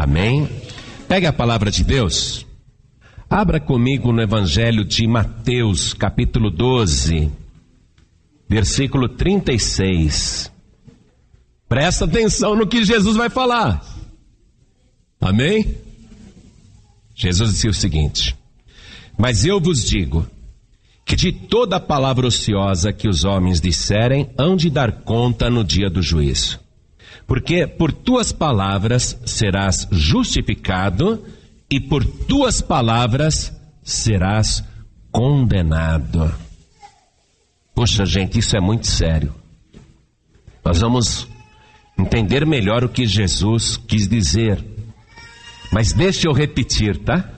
Amém? Pegue a palavra de Deus. Abra comigo no Evangelho de Mateus, capítulo 12, versículo 36. Presta atenção no que Jesus vai falar. Amém? Jesus disse o seguinte: mas eu vos digo que de toda palavra ociosa que os homens disserem, hão de dar conta no dia do juízo. Porque por tuas palavras serás justificado e por tuas palavras serás condenado. Poxa, gente, isso é muito sério. Nós vamos entender melhor o que Jesus quis dizer. Mas deixa eu repetir, tá?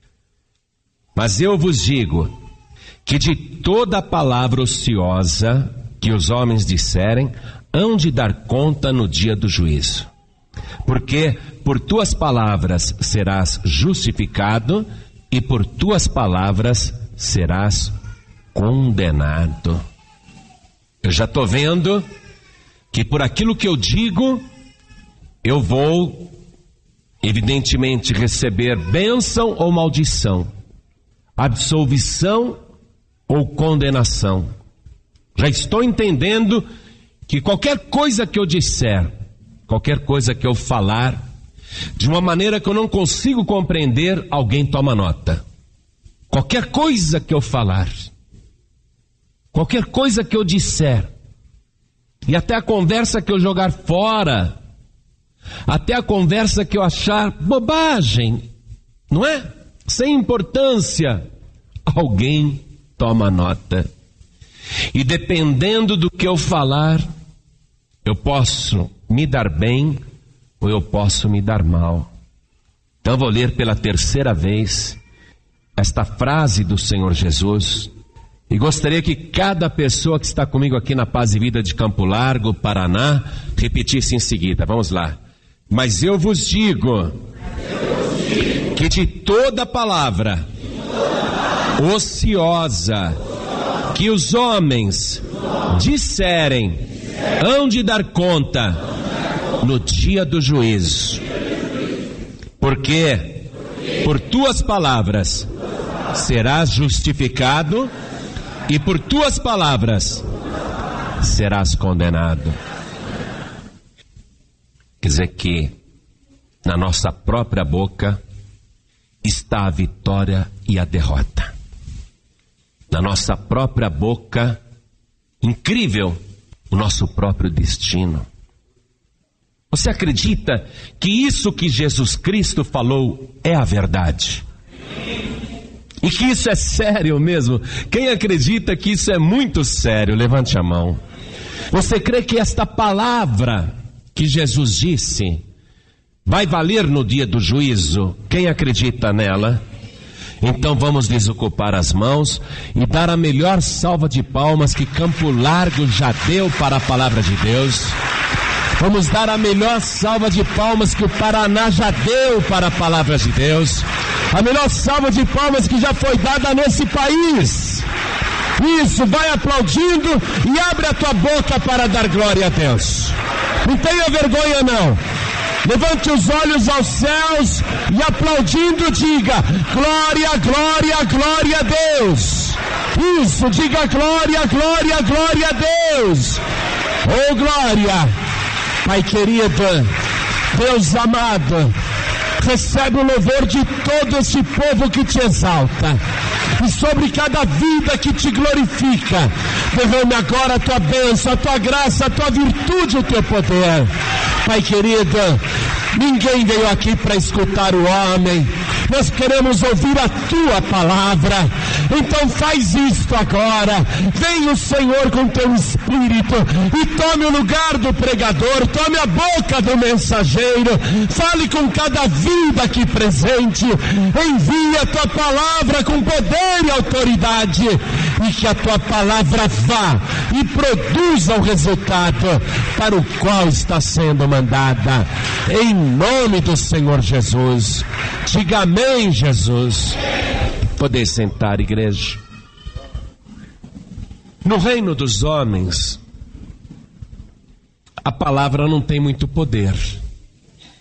Mas eu vos digo que de toda palavra ociosa que os homens disserem, hão de dar conta no dia do juízo. Porque por tuas palavras serás justificado e por tuas palavras serás condenado. Eu já estou vendo que por aquilo que eu digo, eu vou, evidentemente, receber bênção ou maldição, absolvição ou condenação. Já estou entendendo que qualquer coisa que eu disser, qualquer coisa que eu falar, de uma maneira que eu não consigo compreender, alguém toma nota. Qualquer coisa que eu falar, qualquer coisa que eu disser, e até a conversa que eu jogar fora, até a conversa que eu achar bobagem, não é? Sem importância, alguém toma nota. E dependendo do que eu falar, eu posso me dar bem ou eu posso me dar mal. Então eu vou ler pela terceira vez esta frase do Senhor Jesus e gostaria que cada pessoa que está comigo aqui na Paz e Vida de Campo Largo, Paraná, repetisse em seguida. Vamos lá. Mas eu vos digo que de toda palavra ociosa que os homens disserem, hão de dar conta no dia do juízo. Porque por tuas palavras serás justificado e por tuas palavras serás condenado. Quer dizer que na nossa própria boca está a vitória e a derrota. Na nossa própria boca, incrível, o nosso próprio destino. Você acredita que isso que Jesus Cristo falou é a verdade? E que isso é sério mesmo? Quem acredita que isso é muito sério, levante a mão. Você crê que esta palavra que Jesus disse vai valer no dia do juízo? Quem acredita nela? Então vamos desocupar as mãos e dar a melhor salva de palmas que Campo Largo já deu para a palavra de Deus. Vamos dar a melhor salva de palmas que o Paraná já deu para a palavra de Deus. A melhor salva de palmas que já foi dada nesse país. Isso, vai aplaudindo e abre a tua boca para dar glória a Deus. Não tenha vergonha não. Levante os olhos aos céus e aplaudindo diga: glória, glória, glória a Deus. Isso, diga glória, glória, glória a Deus. Oh glória. Pai querido, Deus amado, recebe o louvor de todo esse povo que te exalta. E sobre cada vida que te glorifica, derrame agora a tua bênção, a tua graça, a tua virtude, o teu poder. Pai querido, ninguém veio aqui para escutar o homem. Nós queremos ouvir a tua palavra. Então faz isto agora. Vem o Senhor com teu Espírito e tome o lugar do pregador, tome a boca do mensageiro, fale com cada vida aqui presente, envie a tua palavra com poder e autoridade, e que a tua palavra vá e produza o resultado para o qual está sendo mandada, em nome do Senhor Jesus. Diga amém, Jesus. Poder sentar, igreja. No reino dos homens, a palavra não tem muito poder.